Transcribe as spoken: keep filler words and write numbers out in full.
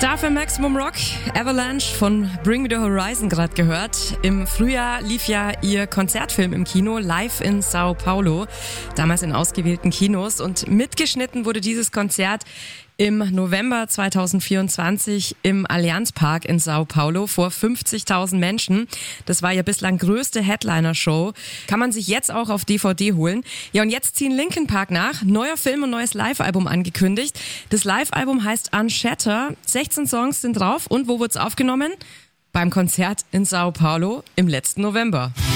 Dafür Maximum Rock, Avalanche von Bring Me The Horizon gerade gehört. Im Frühjahr lief ja ihr Konzertfilm im Kino, Live in Sao Paulo, damals in ausgewählten Kinos. Und mitgeschnitten wurde dieses Konzert im November zweitausendvierundzwanzig im Allianz Park in Sao Paulo vor fünfzigtausend Menschen. Das war ihr bislang größte Headliner-Show. Kann man sich jetzt auch auf D V D holen. Ja, und jetzt ziehen Linkin Park nach. Neuer Film und neues Live-Album angekündigt. Das Live-Album heißt Unshatter. sechzehn Songs sind drauf. Und wo wird's aufgenommen? Beim Konzert in Sao Paulo im letzten November.